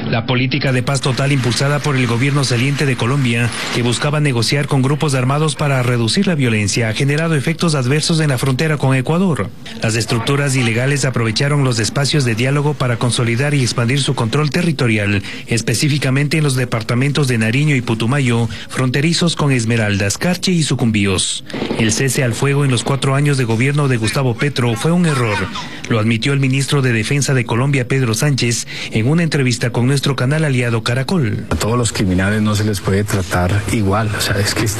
La política de paz total impulsada por el gobierno saliente de Colombia, que buscaba negociar con grupos armados para reducir la violencia, ha generado efectos adversos en la frontera con Ecuador. Las estructuras ilegales aprovecharon los espacios de diálogo para consolidar y expandir su control territorial, específicamente en los departamentos de Nariño y Putumayo, fronterizos con Esmeraldas, Carchi y Sucumbíos. El cese al fuego en los 4 años de gobierno de Gustavo Petro fue un error. Lo admitió el ministro de Defensa de Colombia, Pedro Sánchez, en una entrevista con nuestro canal aliado Caracol. A todos los criminales no se les puede tratar igual, o sea, es que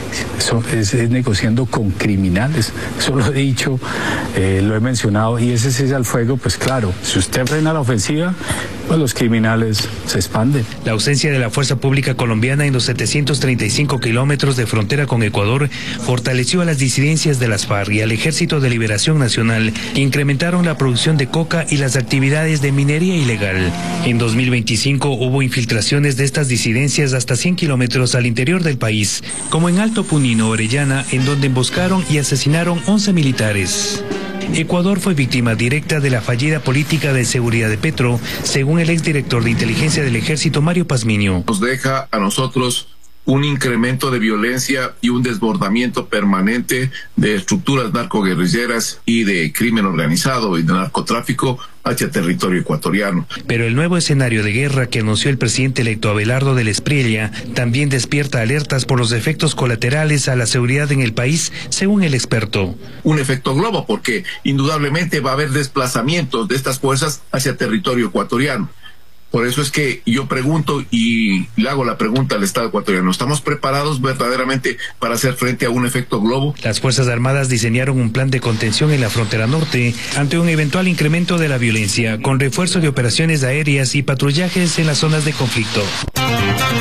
es negociando con criminales. Eso lo he dicho, lo he mencionado, y ese cese al fuego, pues claro, si usted frena la ofensiva, pues los criminales se expanden. La ausencia de la fuerza pública colombiana en los 735 kilómetros de frontera con Ecuador fortaleció a las disidencias de las FARC y al Ejército de Liberación Nacional, que incrementaron la producción de coca y las actividades de minería ilegal. En 2025 hubo infiltraciones de estas disidencias hasta 100 kilómetros al interior del país, como en Alto Punino, Orellana, en donde emboscaron y asesinaron 11 militares. Ecuador fue víctima directa de la fallida política de seguridad de Petro, según el exdirector de inteligencia del Ejército, Mario Pazmiño. Nos deja a nosotros un incremento de violencia y un desbordamiento permanente de estructuras narcoguerrilleras y de crimen organizado y de narcotráfico hacia territorio ecuatoriano. Pero el nuevo escenario de guerra que anunció el presidente electo Abelardo del Espriella también despierta alertas por los efectos colaterales a la seguridad en el país, según el experto. Un efecto globo, porque indudablemente va a haber desplazamientos de estas fuerzas hacia territorio ecuatoriano. Por eso es que yo pregunto y le hago la pregunta al Estado ecuatoriano: ¿estamos preparados verdaderamente para hacer frente a un efecto globo? Las Fuerzas Armadas diseñaron un plan de contención en la frontera norte ante un eventual incremento de la violencia, con refuerzo de operaciones aéreas y patrullajes en las zonas de conflicto.